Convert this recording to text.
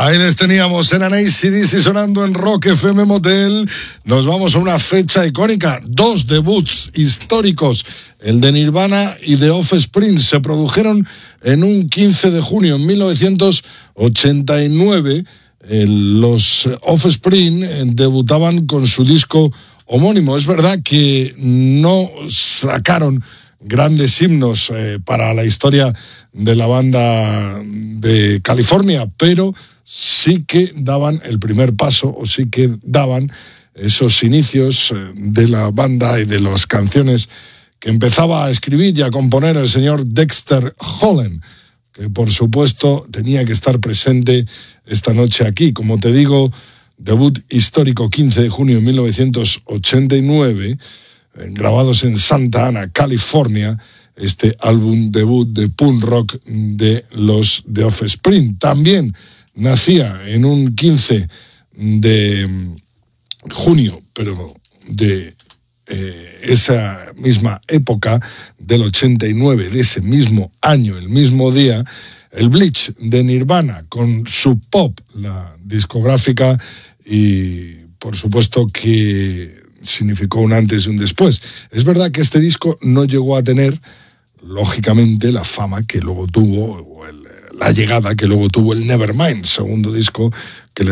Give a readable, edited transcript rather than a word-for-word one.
Ahí les teníamos, eran AC/DC sonando en Rock FM Motel. Nos vamos a una fecha icónica, 2 debuts históricos, el de Nirvana y de Offspring. Se produjeron en un 15 de junio de 1989. Los Offspring debutaban con su disco homónimo. Es verdad que no sacaron grandes himnos para la historia de la banda de California, pero sí que daban el primer paso, o sí que daban esos inicios de la banda y de las canciones que empezaba a escribir y a componer el señor Dexter Holland, que por supuesto tenía que estar presente esta noche aquí. Como te digo, debut histórico 15 de junio de 1989, grabados en Santa Ana, California, este álbum debut de punk rock de los de Offspring. También nacía en un 15 de junio, pero de esa misma época, del 89, de ese mismo año, el mismo día, el Bleach de Nirvana, con Sub Pop, la discográfica, y por supuesto que significó un antes y un después. Es verdad que este disco no llegó a tener, lógicamente, la fama que luego tuvo, o la llegada que luego tuvo el Nevermind, segundo disco que les